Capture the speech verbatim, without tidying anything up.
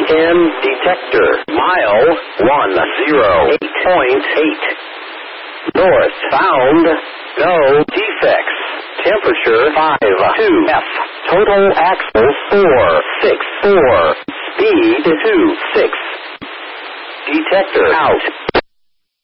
ten. Detector. Mile one zero eight point eight. North. Found. No defects. Temperature five two F. Total axle four six four. Speed two six. Detector out.